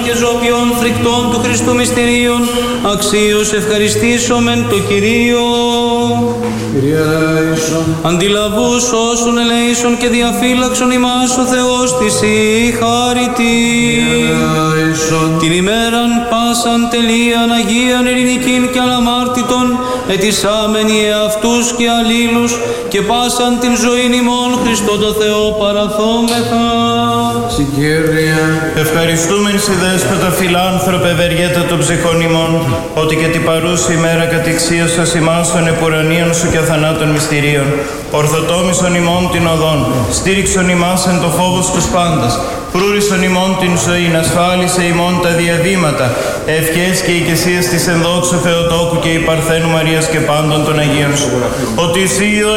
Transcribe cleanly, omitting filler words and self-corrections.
και ζωπιών φρικτών του Χριστού μυστηρίων, αξίως ευχαριστήσομεν το Κυρίο. Αντιλαβούς όσων ελέησον και διαφύλαξον ημάς ο Θεός της η χάρητη. Την ημέραν πάσαν τελείαν Αγίαν ειρηνικήν και αναμάρτητον ετισάμενοι εαυτούς και αλλήλους και πάσαν την ζωήν ημών Χριστό το Θεό παραθόμεθα. Ευχαριστούμεν σοι δέσποτα φιλάνθρωπε ευεργέτα των ψυχών ημών, ότι και την παρούση ημέρα κατηξίωσας ημάς των επουρανίων σου και αθανάτων μυστηρίων, ορθοτόμησον ημών την οδόν, στήριξον ημάς εν το φόβος τους πάντας, φρούρισον ημών την ζωή, ασφάλισε ημών τα διαδήματα, ευχές και οικεσίες της ενδόξου Θεοτόκου και η Παρθένου Μαρίας και πάντων των Αγίων σου. Ότι εσύ